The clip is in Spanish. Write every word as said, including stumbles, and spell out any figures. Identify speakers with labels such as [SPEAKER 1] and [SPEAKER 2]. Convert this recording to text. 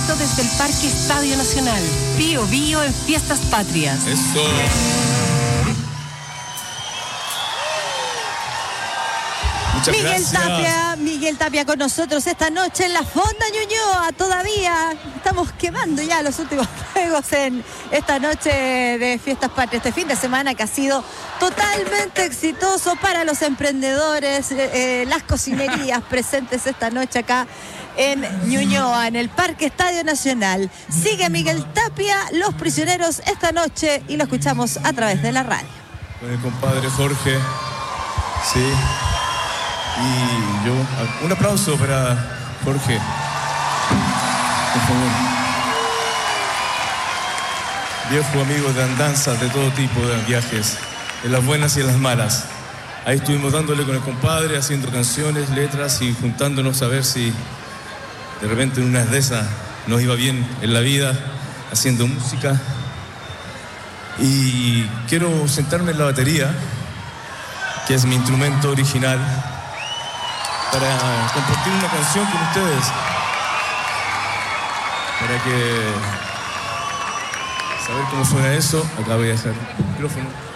[SPEAKER 1] directo desde el Parque Estadio Nacional. Bío Bío en Fiestas Patrias.
[SPEAKER 2] Eso. Muchas
[SPEAKER 3] Miguel
[SPEAKER 2] gracias.
[SPEAKER 3] Tapia, Miguel Tapia con nosotros esta noche en la Fonda Ñuñoa. Todavía estamos quemando ya los últimos juegos en esta noche de Fiestas Patrias, este fin de semana que ha sido totalmente exitoso para los emprendedores, eh, las cocinerías presentes esta noche acá en Ñuñoa, en el Parque Estadio Nacional. Sigue Miguel Tapia, Los Prisioneros esta noche, y lo escuchamos a través de la radio.
[SPEAKER 2] Con el compadre Jorge, sí. Y yo, un aplauso para Jorge, por favor. Viejo amigo de andanzas de todo tipo de viajes, en las buenas y en las malas. Ahí estuvimos dándole con el compadre, haciendo canciones, letras y juntándonos a ver si de repente en unas de esas nos iba bien en la vida, haciendo música. Y quiero sentarme en la batería, que es mi instrumento original, para compartir una canción con ustedes, para que saber cómo suena eso. Acá voy a dejar el micrófono.